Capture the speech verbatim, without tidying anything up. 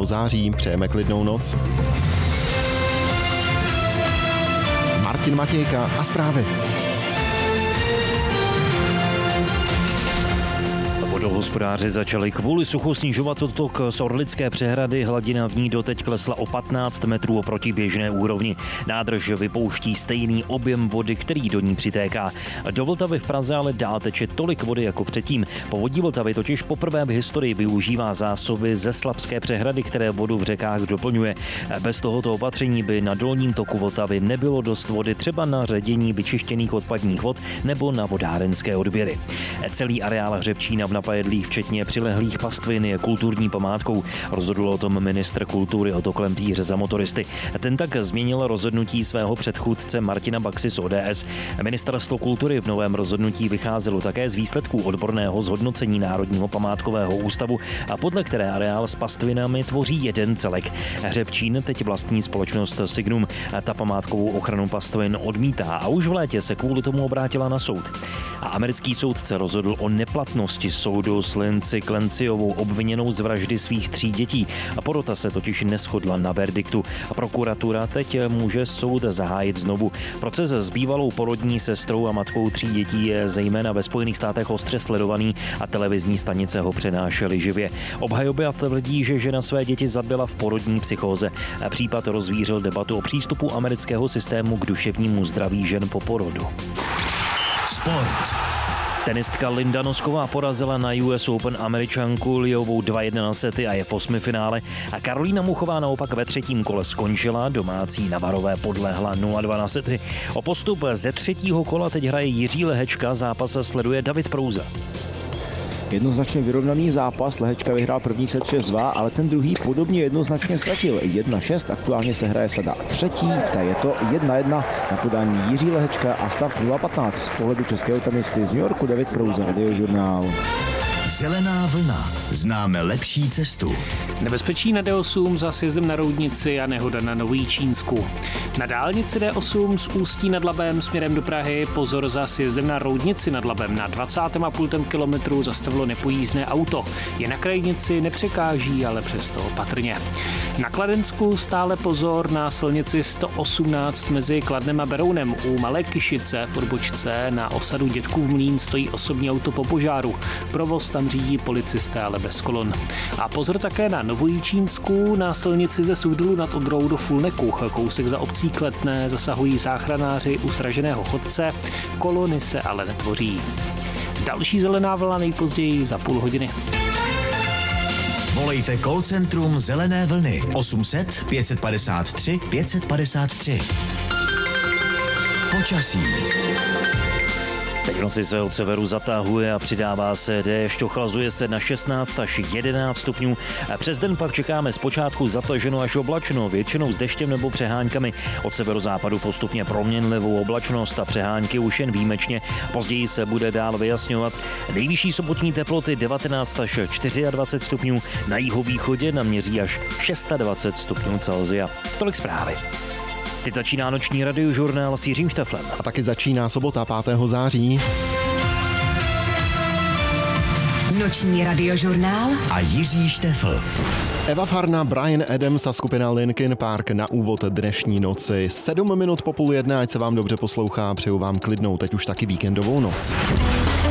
pátého září. Přejeme klidnou noc. Martin Matějka a zprávy. Vodohospodáři začali kvůli suchu snižovat odtok z Orlické přehrady. Hladina v ní doteď klesla o patnáct metrů oproti běžné úrovni. Nádrž vypouští stejný objem vody, který do ní přitéká. Do Vltavy v Praze ale dál teče tolik vody jako předtím. Povodí Vltavy totiž poprvé v historii využívá zásoby ze Slapské přehrady, které vodu v řekách doplňuje. Bez tohoto opatření by na dolním toku Vltavy nebylo dost vody třeba na ředění vyčištěných odpadních vod nebo na vodárenské odběry. Celý areál Hřebčína v Napajedlích, včetně přilehlých pastvin, je kulturní památkou. Rozhodl o tom ministr kultury Otto Klempíř za motoristy. Ten tak změnil rozhodnutí svého předchůdce Martina Baxy z O D S. Ministerstvo kultury v novém rozhodnutí vycházelo také z výsledků odborného zhodnocení Národního památkového ústavu, a podle které areál s pastvinami tvoří jeden celek. Hřebčín teď vlastní společnost Signum. Ta památkovou ochranu pastvin odmítá a už v létě se kvůli tomu obrátila na soud. A americký soudce rozhodl o neplatnosti soudu s Lindsay Clancyovou, obviněnou z vraždy svých tří dětí. A porota se totiž neshodla na verdiktu. A prokuratura teď může soud zahájit znovu. Proces s bývalou porodní sestrou a matkou tří dětí je zejména ve Spojených státech ostře sledovaný a televizní stanice ho přenášely živě. Obhajoba tvrdí, že žena své děti zabila v porodní psychóze. A případ rozvířil debatu o přístupu amerického systému k duševnímu zdraví žen po porodu. Sport. Tenistka Linda Nosková porazila na U S Open Američanku Liovou dva jedna na sety a je v osmifinále. A Karolína Muchová naopak ve třetím kole skončila, domácí Navarové podlehla nula dva na sety. O postup ze třetího kola teď hraje Jiří Lehečka, zápas sleduje David Prouza. Jednoznačně vyrovnaný zápas, Lehečka vyhrál první set šest dva, ale ten druhý podobně jednoznačně ztratil. jedna šest, aktuálně se hraje sada třetí, v té je to jedna jedna na podání Jiří Lehečka a stav nula patnáct. Z pohledu českého tenisty z New Yorku David Prouza, Radiožurnál. Zelená vlna. Známe lepší cestu. Nebezpečí na D osm za sjezdem na Roudnici a nehoda na Nový Čínsku. Na dálnici D osm z Ústí nad Labem směrem do Prahy pozor za sjezdem na Roudnici nad Labem. Na dvacátém a půl kilometru zastavilo nepojízdné auto. Je na krajnici, nepřekáží, ale přesto opatrně. Na Kladensku stále pozor na silnici sto osmnáct mezi Kladnem a Berounem. U Malé Kyšice v odbočce na osadu Dětkův Mlýn stojí osobní auto po požáru. Provoz tam řídí policisté, ale bez kolon. A pozor také na Novojičínsku, na silnici ze Sudlu nad Odrou do Fulneku. Kousek za obcí Kletné zasahují záchranáři u sraženého chodce, kolony se ale netvoří. Další zelená vlna nejpozději za půl hodiny. Volejte call centrum Zelené vlny osm set pět padesát tři pět padesát tři. Počasí. Teď v noci se od severu zatahuje a přidává se déšť, ochlazuje se na šestnáct až jedenáct stupňů. Přes den pak čekáme zpočátku zataženo až oblačno, většinou s deštěm nebo přeháňkami. Od severozápadu postupně proměnlivou oblačnost a přehánky už jen výjimečně. Později se bude dál vyjasňovat. Nejvyšší sobotní teploty devatenáct až dvacet čtyři stupňů, na jihovýchodě naměří až dvacet šest stupňů Celsia. Tolik zprávy. Teď začíná noční radiožurnál s Jiřím Šteflem. A taky začíná sobota pátého září. Noční radiožurnál a Jiří Štefl. Eva Farna, Bryan Adams a skupina Linkin Park na úvod dnešní noci. Sedm minut po půl jedné, ať se vám dobře poslouchá, přeju vám klidnou, teď už taky víkendovou noc.